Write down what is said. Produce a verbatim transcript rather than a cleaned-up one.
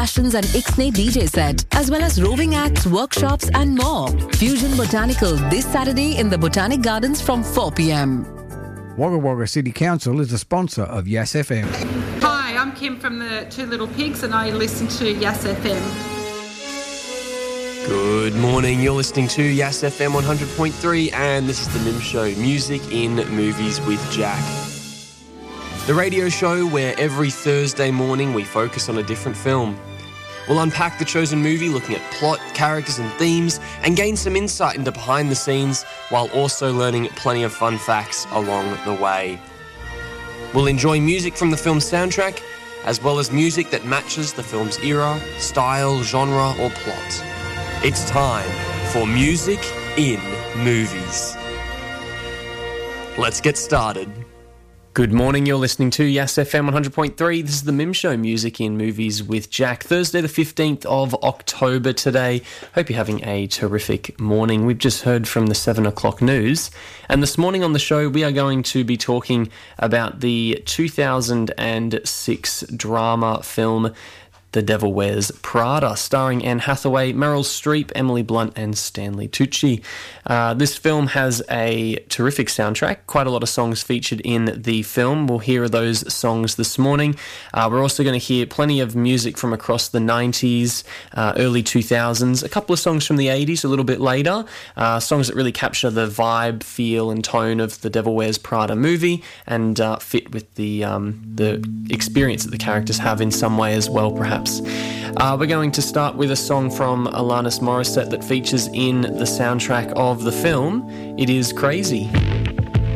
discussions and Ixnay D J set, as well as roving acts, workshops and more. Fusion Botanical this Saturday in the Botanic Gardens from four p.m. Wagga Wagga City Council is a sponsor of Yes F M. Hi, I'm Kim from the Two Little Pigs and I listen to Yes F M. Good morning, you're listening to Yes F M one hundred point three and this is the Mim Show, Music in Movies with Jack. The radio show where every Thursday morning we focus on a different film. We'll unpack the chosen movie looking at plot, characters and themes and gain some insight into behind the scenes while also learning plenty of fun facts along the way. We'll enjoy music from the film's soundtrack as well as music that matches the film's era, style, genre or plot. It's time for Music in Movies. Let's get started. Good morning, you're listening to Yes F M one hundred point three. This is the Mim Show, Music in Movies with Jack. Thursday the fifteenth of October today. Hope you're having a terrific morning. We've just heard from the seven o'clock news. And this morning on the show, we are going to be talking about the two thousand six drama film The Devil Wears Prada, starring Anne Hathaway, Meryl Streep, Emily Blunt and Stanley Tucci. Uh, this film has a terrific soundtrack, quite a lot of songs featured in the film. We'll hear those songs this morning. Uh, we're also going to hear plenty of music from across the nineties, uh, early two thousands, a couple of songs from the eighties a little bit later, uh, songs that really capture the vibe, feel and tone of the Devil Wears Prada movie and uh, fit with the, um, the experience that the characters have in some way as well, perhaps. Uh, we're going to start with a song from Alanis Morissette that features in the soundtrack of the film. It is Crazy.